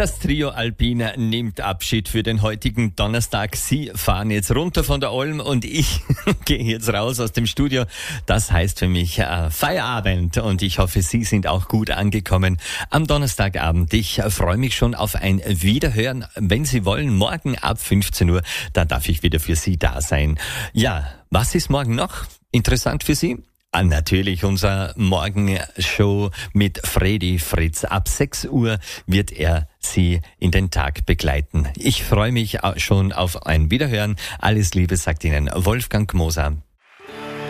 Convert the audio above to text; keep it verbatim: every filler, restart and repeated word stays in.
Das Trio Alpina nimmt Abschied für den heutigen Donnerstag. Sie fahren jetzt runter von der Alm und ich gehe jetzt raus aus dem Studio. Das heißt für mich äh, Feierabend und ich hoffe, Sie sind auch gut angekommen am Donnerstagabend. Ich äh, freue mich schon auf ein Wiederhören. Wenn Sie wollen, morgen ab fünfzehn Uhr, dann darf ich wieder für Sie da sein. Ja, was ist morgen noch interessant für Sie? Ah, natürlich unser Morgenshow mit Fredi Fritz. Ab sechs Uhr wird er Sie in den Tag begleiten. Ich freue mich schon auf ein Wiederhören. Alles Liebe sagt Ihnen Wolfgang Moser.